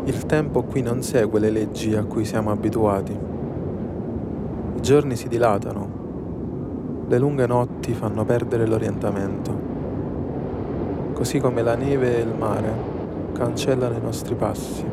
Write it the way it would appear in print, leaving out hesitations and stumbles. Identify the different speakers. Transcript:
Speaker 1: Il tempo qui non segue le leggi a cui siamo abituati. I giorni si dilatano, le lunghe notti fanno perdere l'orientamento, così come la neve e il mare cancellano i nostri passi.